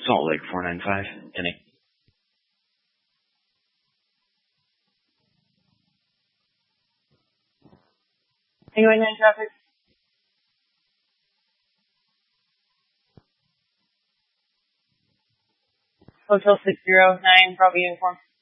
Salt Lake 495, Denny. Tango 89 traffic. Hotel 609, Bravo uniform.